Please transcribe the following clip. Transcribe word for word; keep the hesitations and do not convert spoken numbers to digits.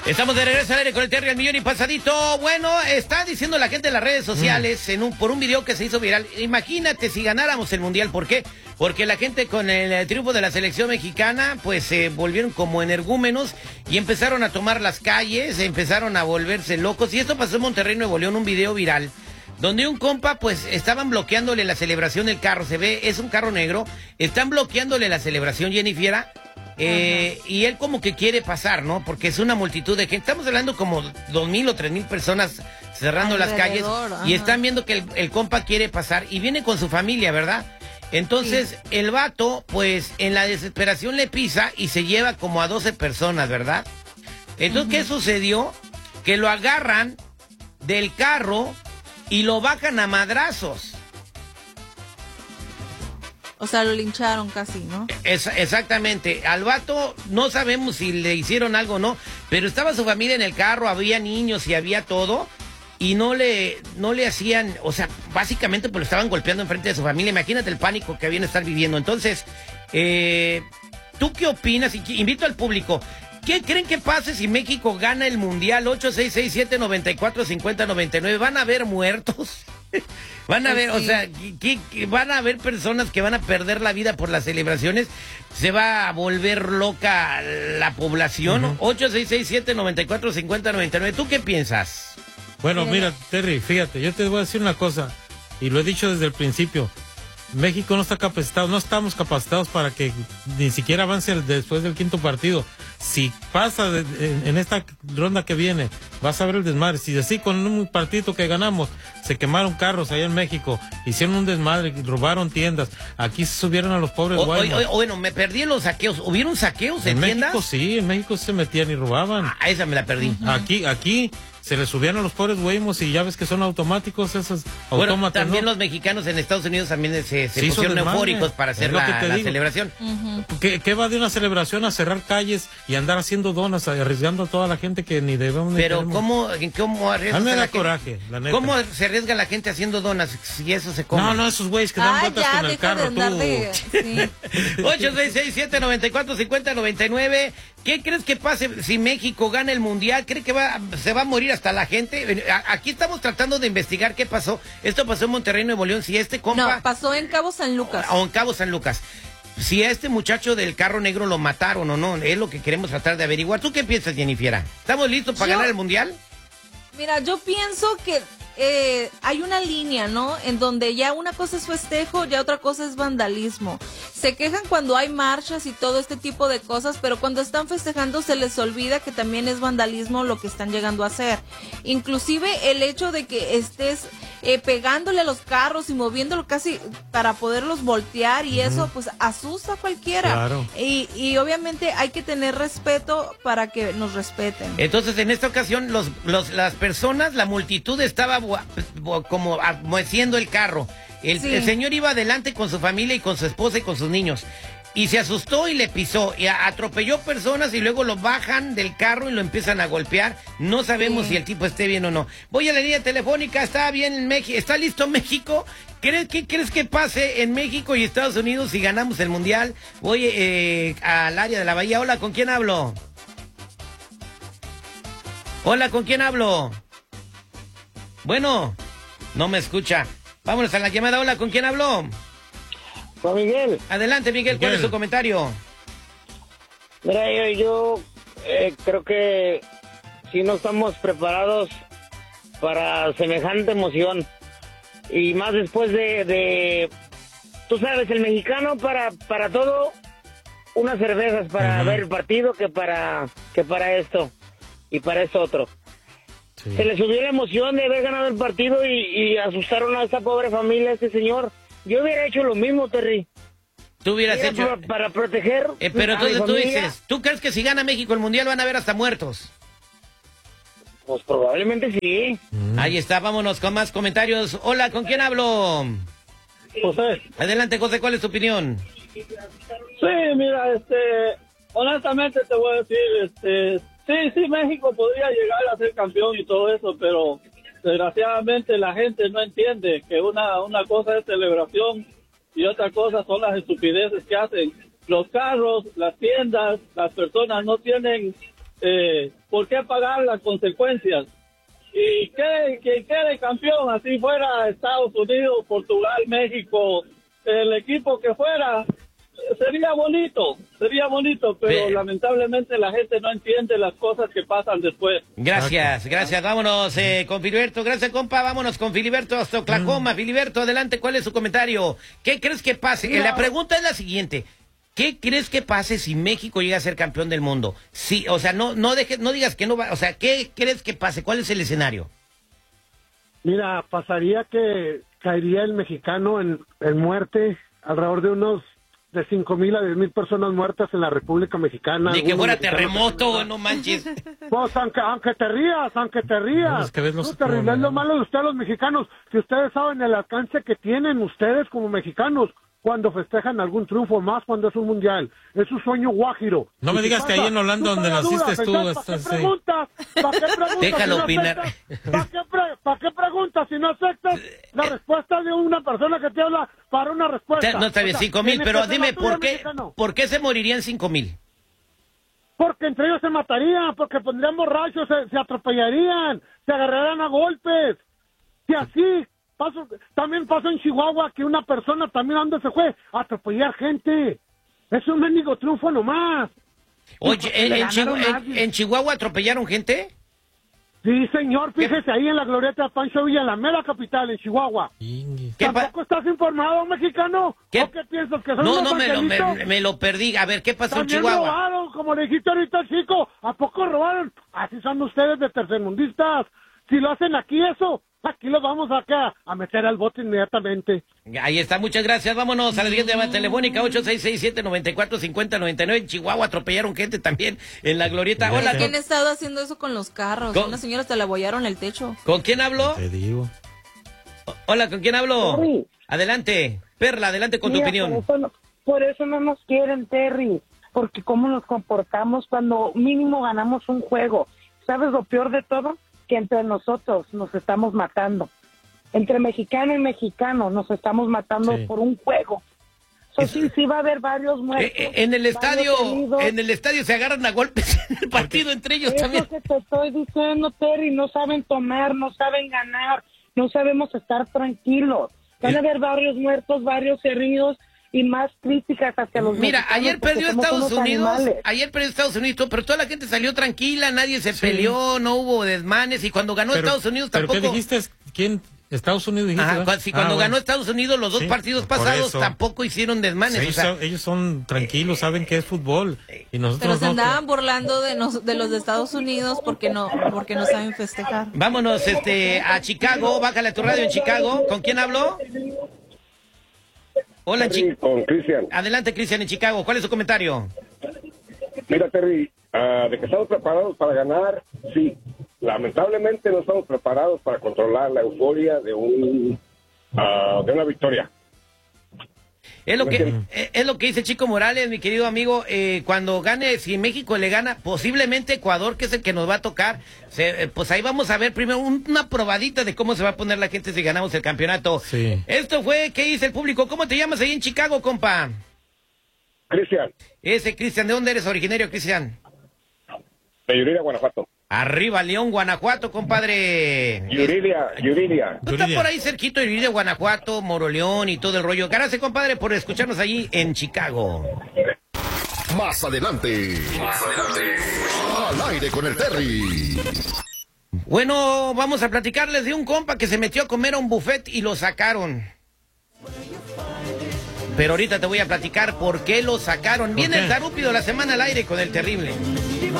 Estamos de regreso al aire con el Terry al millón y pasadito. Bueno, está diciendo la gente en las redes sociales mm. en un, por un video que se hizo viral. Imagínate si ganáramos el Mundial. ¿Por qué? Porque la gente con el, el triunfo de la selección mexicana pues se eh, volvieron como energúmenos y empezaron a tomar las calles, empezaron a volverse locos. Y esto pasó en Monterrey, Nuevo León, un video viral donde un compa pues estaban bloqueándole la celebración del carro. Se ve, es un carro negro, están bloqueándole la celebración, Jennifiera. Eh, y él como que quiere pasar, ¿no? Porque es una multitud de gente. Estamos hablando como dos mil o tres mil personas cerrando alrededor las calles. Ajá. Y están viendo que el, el compa quiere pasar y viene con su familia, ¿verdad? Entonces sí. El vato, pues en la desesperación le pisa y se lleva como a doce personas, ¿verdad? Entonces, uh-huh. ¿qué sucedió? Que lo agarran del carro y lo bajan a madrazos. O sea, lo lincharon casi, ¿no? Es, exactamente. Al vato no sabemos si le hicieron algo o no, pero estaba su familia en el carro, había niños y había todo, y no le, no le hacían, o sea, básicamente pues lo estaban golpeando enfrente de su familia. Imagínate el pánico que habían estar viviendo. Entonces, eh, ¿tú qué opinas? Y invito al público. ¿Qué creen que pase si México gana el Mundial? ocho seis seis siete nueve cuatro cinco cero nueve nueve. ¿Van a haber muertos? Van a ver, o sea, ¿qué, qué, van a haber personas que van a perder la vida por las celebraciones? ¿Se va a volver loca la población? Uh-huh. ocho seis seis siete nueve cuatro cinco cero nueve nueve. ¿Tú qué piensas? Bueno, mira, Terry, fíjate, yo te voy a decir una cosa, y lo he dicho desde el principio. México no está capacitado, no estamos capacitados para que ni siquiera avance después del quinto partido. Si pasa de, en, en esta ronda que viene, vas a ver el desmadre. Si así con un partido que ganamos, se quemaron carros allá en México, hicieron un desmadre, robaron tiendas, aquí se subieron a los pobres o, guaymas. o, o, bueno, me perdí en los saqueos. ¿Hubieron saqueos en, en tiendas? México sí, en México se metían y robaban. Ah, esa me la perdí. Uh-huh. Aquí, aquí... se les subían a los pobres güeyos y ya ves que son automáticos esos bueno, autómatas. También ¿no? Los mexicanos en Estados Unidos también se, se pusieron eufóricos para hacer la, la celebración. Uh-huh. ¿Qué, ¿Qué va de una celebración a cerrar calles y andar haciendo donas, arriesgando a toda la gente que ni debemos? Pero ni ¿cómo, ¿cómo arriesgas a la da gente? coraje, la neta. ¿Cómo se arriesga la gente haciendo donas si eso se come? No, no, esos güeyes que dan ah, vueltas ya, con el carro, tú. De, sí. ocho seis seis siete nueve cuatro cinco cero nueve nueve. ¿Qué crees que pase si México gana el Mundial? ¿Cree que va, se va a morir hasta la gente? Aquí estamos tratando de investigar qué pasó. Esto pasó en Monterrey, Nuevo León. Si este compa... No, pasó en Cabo San Lucas. O en Cabo San Lucas. Si a este muchacho del carro negro lo mataron o no, es lo que queremos tratar de averiguar. ¿Tú qué piensas, Jennifiera? ¿Estamos listos para yo, ganar el Mundial? Mira, yo pienso que eh, hay una línea, ¿no? En donde ya una cosa es festejo, ya otra cosa es vandalismo. Se quejan cuando hay marchas y todo este tipo de cosas, pero cuando están festejando se les olvida que también es vandalismo lo que están llegando a hacer. Inclusive el hecho de que estés eh, pegándole a los carros y moviéndolo casi para poderlos voltear y uh-huh. eso pues asusta a cualquiera. Claro. Y, y obviamente hay que tener respeto para que nos respeten. Entonces en esta ocasión los, los las personas, la multitud estaba como meciendo el carro. El, sí. el señor iba adelante con su familia y con su esposa y con sus niños. Y se asustó y le pisó. Y atropelló personas y luego lo bajan del carro y lo empiezan a golpear. No sabemos sí. si el tipo esté bien o no. Voy a la línea telefónica. ¿Está bien en México? ¿Está listo México? ¿Crees, ¿Qué crees que pase en México y Estados Unidos si ganamos el Mundial? Voy eh, al área de la Bahía. Hola, ¿con quién hablo? Hola, ¿con quién hablo? Bueno, no me escucha. Vámonos a la llamada. Hola, ¿con quién habló? Con Miguel. Adelante, Miguel, ¿cuál Miguel. es su comentario? Mira, yo, yo eh, creo que si no estamos preparados para semejante emoción, y más después de, de tú sabes, el mexicano para para todo, unas cervezas para uh-huh. ver el partido que para que para esto y para esto otro. Sí. Se le subió la emoción de haber ganado el partido y, y asustaron a esta pobre familia, a este señor. Yo hubiera hecho lo mismo, Terry. Tú hubieras Era hecho... Para, para proteger eh, Pero a entonces mi tú familia. dices, ¿tú crees que si gana México el Mundial van a haber hasta muertos? Pues probablemente sí. Mm. Ahí está, vámonos con más comentarios. Hola, ¿con quién hablo? José. Adelante, José, ¿cuál es tu opinión? Sí, mira, este... honestamente te voy a decir, este... Sí, sí, México podría llegar a ser campeón y todo eso, pero desgraciadamente la gente no entiende que una, una cosa es celebración y otra cosa son las estupideces que hacen. Los carros, las tiendas, las personas no tienen eh, ¿por qué pagar las consecuencias? Y que, que quede campeón, así fuera Estados Unidos, Portugal, México, el equipo que fuera, sería bonito, sería bonito, pero Pe- lamentablemente la gente no entiende las cosas que pasan después. Gracias, gracias. Vámonos eh, con Filiberto. Gracias, compa. Vámonos con Filiberto hasta Oklahoma. Filiberto, adelante. ¿Cuál es su comentario? ¿Qué crees que pase? Eh, La pregunta es la siguiente. ¿Qué crees que pase si México llega a ser campeón del mundo? Sí, o sea, no no dejes, no digas que no va. O sea, ¿qué crees que pase? ¿Cuál es el escenario? Mira, pasaría que caería el mexicano en, en muerte, alrededor de unos de cinco mil a diez mil personas muertas en la República Mexicana. Ni que Algunos fuera mexicanos terremoto, que- no manches. Pues aunque, aunque te rías, aunque te rías. No, es que ves los No, terrible, es lo problemas. malo de ustedes los mexicanos, que ustedes saben el alcance que tienen ustedes como mexicanos cuando festejan algún triunfo, más cuando es un mundial. Es un sueño guajiro. No ¿Y me qué digas que pasa? ahí en Holanda, Tú donde todavía naciste dudas, tú, entonces, ¿para estás qué ahí? preguntas? ¿Para qué preguntas? Déjalo si no opinar. aceptas? ¿Para qué, pre- ¿Para qué preguntas si no aceptas la respuesta de una persona que te habla para una respuesta? No está bien, O sea, cinco mil, tiene pero que ser dime, la tuya, ¿por qué, mexicano. ¿por qué se morirían cinco mil? Porque entre ellos se matarían, porque pondrían borrachos, se, se atropellarían, se agarrarían a golpes. Si así, pasó, también pasó en Chihuahua que una persona también donde se fue a atropellar gente. Es un mendigo triunfo nomás. Oye, ¿en, Le en Chihu- ganaron a en- alguien. en Chihuahua atropellaron gente? Sí, señor, fíjese ahí en la glorieta de Pancho Villa, en la mera capital, en Chihuahua. Ingue. ¿Qué pa- ¿Tampoco estás informado, mexicano? ¿Qué? ¿O qué piensas, que son No, unos no, me lo, me, angelitos? me lo perdí. A ver, ¿qué pasó en También Chihuahua? robaron, como le dijiste ahorita al chico. ¿A poco robaron? Así son ustedes de tercermundistas. Si lo hacen aquí eso, aquí los vamos acá a meter al bote inmediatamente. Ahí está, muchas gracias. Vámonos a la siguiente llamada telefónica, ocho seis seis siete, nueve cuatro cinco cero nueve nueve. En Chihuahua atropellaron gente también en la glorieta. Hola, ¿Quién ¿con, ha estado haciendo eso con los carros? Con- Una señora hasta le abollaron el techo. ¿con quién hablo? Te digo. Hola, ¿con quién hablo? Terry. Adelante. Perla, adelante con Mira, tu opinión. Por eso, no, por eso no nos quieren, Terry, porque cómo nos comportamos cuando mínimo ganamos un juego. ¿Sabes lo peor de todo? Que entre nosotros nos estamos matando. Entre mexicano y mexicano nos estamos matando Sí. por un juego. So, sí, sí va a haber varios muertos. Eh, eh, en el varios estadio, heridos. en el estadio se agarran a golpes en el partido entre ellos Es también. lo que te estoy diciendo, Terry. No saben tomar, no saben ganar, no sabemos estar tranquilos. Van a haber varios muertos, varios heridos y más críticas hacia los Mira, mexicanos ayer porque perdió somos Estados unos Unidos, animales. ayer perdió Estados Unidos, pero toda la gente salió tranquila, nadie se peleó, no hubo desmanes, y cuando ganó Pero- Estados Unidos ¿Pero tampoco... qué dijiste? ¿Quién? ¿Estados Unidos dijiste? Ajá, ¿verdad? cu- si cuando Ah, ganó bueno. Estados Unidos, los dos Sí, partidos por pasados eso. tampoco hicieron desmanes. Ellos, o sea, son, ellos son tranquilos, saben que es fútbol. Y Pero nosotros se no. andaban burlando de, nos- de los de Estados Unidos porque no, porque no saben festejar. vámonos este, a Chicago, bájale a tu radio en Chicago. ¿Con quién habló? Hola, en Chi- Con Cristian. adelante, Cristian, en Chicago. ¿Cuál es su comentario? Mira, Terry, ah, de que estamos preparados para ganar, sí. Lamentablemente no estamos preparados para controlar la euforia de un ah, de una victoria. Es lo que eh, es lo que dice Chico Morales, mi querido amigo. Eh, cuando gane, si México le gana, posiblemente Ecuador, que es el que nos va a tocar, se- eh, pues ahí vamos a ver primero un- una probadita de cómo se va a poner la gente si ganamos el campeonato. Sí. Esto fue, ¿qué dice el público? ¿Cómo te llamas ahí en Chicago, compa? Cristian, Ese Cristian, ¿de dónde eres originario, Cristian? de Yuriria, Guanajuato. Arriba, León, Guanajuato, compadre. Yuriria, Yuriria. Tú estás Yuridia. por ahí cerquito de Yuriria, Guanajuato, Moroleón y todo el rollo. Gracias, compadre, por escucharnos allí en Chicago. Más adelante. Más adelante. Al aire con el Terry. Bueno, vamos a platicarles de un compa que se metió a comer a un buffet y lo sacaron. Pero ahorita te voy a platicar por qué lo sacaron. Viene qué? el tarúpido la semana al aire con el terrible.